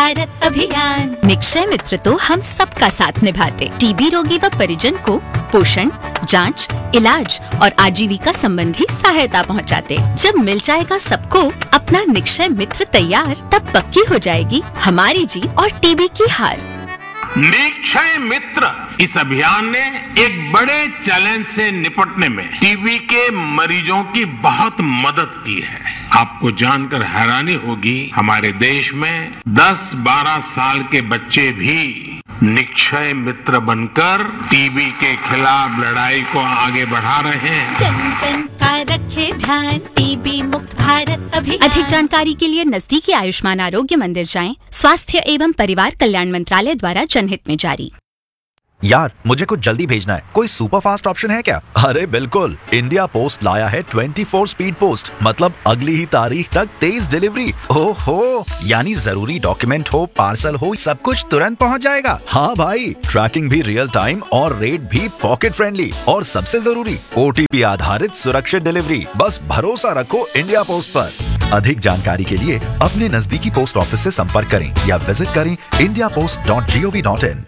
भारत अभियान। निक्षय मित्र तो हम सबका साथ निभाते, टीबी रोगी व परिजन को पोषण, जांच, इलाज और आजीविका संबंधी सहायता पहुंचाते। जब मिल जाएगा सबको अपना निक्षय मित्र तैयार, तब पक्की हो जाएगी हमारी जीत और टीबी की हार। निक्षय मित्र इस अभियान ने एक बड़े चैलेंज से निपटने में टीबी के मरीजों की बहुत मदद की है। आपको जानकर हैरानी होगी, हमारे देश में 10-12 साल के बच्चे भी निक्षय मित्र बनकर टीबी के खिलाफ लड़ाई को आगे बढ़ा रहे हैं। जन जन का रखे ध्यान, टीबी मुक्त भारत अभियान। अधिक जानकारी के लिए नजदीकी आयुष्मान आरोग्य मंदिर जाएं। स्वास्थ्य एवं परिवार कल्याण मंत्रालय द्वारा जनहित में जारी। यार, मुझे कुछ जल्दी भेजना है, कोई सुपर फास्ट ऑप्शन है क्या? अरे बिल्कुल, इंडिया पोस्ट लाया है 24 स्पीड पोस्ट, मतलब अगली ही तारीख तक तेज डिलीवरी। ओहो, यानी जरूरी डॉक्यूमेंट हो, पार्सल हो, सब कुछ तुरंत पहुंच जाएगा। हाँ भाई, ट्रैकिंग भी रियल टाइम और रेट भी पॉकेट फ्रेंडली, और सबसे जरूरी OTP आधारित सुरक्षित डिलीवरी। बस भरोसा रखो इंडिया पोस्ट पर। अधिक जानकारी के लिए अपने नजदीकी पोस्ट ऑफिस से संपर्क करें या विजिट करें indiapost.gov.in।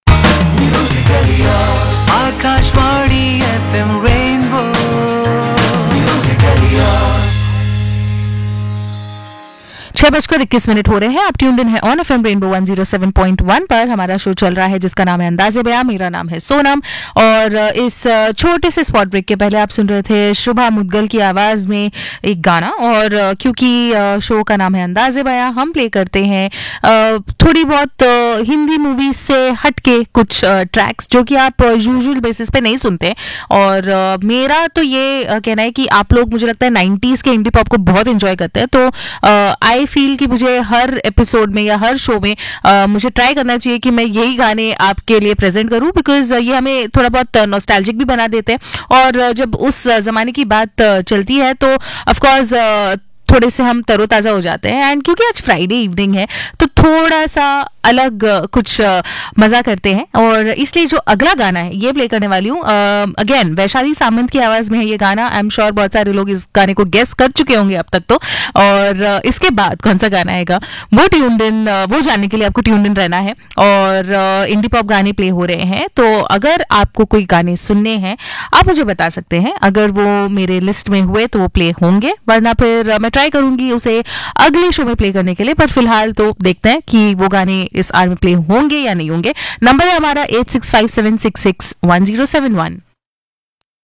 Akashvani FM rainbow. छह बजकर 21 मिनट हो रहे हैं। आप ट्यून्ड इन है ऑन FM रेनबो 107.1 पर। हमारा शो चल रहा है जिसका नाम है अंदाज़े बयां। मेरा नाम है सोनम, और इस छोटे से स्पॉट ब्रेक के पहले आप सुन रहे थे शुभा मुद्गल की आवाज़ में एक गाना। और क्योंकि शो का नाम है अंदाज़े बयां, हम प्ले करते हैं थोड़ी बहुत हिंदी मूवी से हटके कुछ ट्रैक्स जो कि आप यूजुअल बेसिस पे नहीं सुनते। और मेरा तो ये कहना है कि आप लोग, मुझे लगता है 90s के इंडी पॉप को बहुत एंजॉय करते हैं, तो आई फील कि मुझे हर एपिसोड में या हर शो में मुझे ट्राई करना चाहिए कि मैं यही गाने आपके लिए प्रेजेंट करूं, बिकॉज ये हमें थोड़ा बहुत नॉस्टैल्जिक भी बना देते हैं। और जब उस जमाने की बात चलती है तो ऑफ कोर्स थोड़े से हम तरोताज़ा हो जाते हैं। एंड क्योंकि आज फ्राइडे इवनिंग है तो थोड़ा सा अलग कुछ मज़ा करते हैं, और इसलिए जो अगला गाना है ये प्ले करने वाली हूँ। अगेन वैशाली सामंत की आवाज़ में है ये गाना। आई एम श्योर बहुत सारे लोग इस गाने को गेस कर चुके होंगे अब तक तो। और इसके बाद कौन सा गाना आएगा वो ट्यून्ड इन, वो जानने के लिए आपको ट्यून्ड इन रहना है। और इंडी पॉप गाने प्ले हो रहे हैं, तो अगर आपको कोई गाने सुनने हैं आप मुझे बता सकते हैं। अगर वो मेरे लिस्ट में हुए तो वो प्ले होंगे, वरना फिर मैं ट्राई करूंगी उसे अगले शो में प्ले करने के लिए। पर फिलहाल तो देखते हैं कि वो गाने इस आर में प्ले होंगे या नहीं होंगे। नंबर है हमारा 8657661071।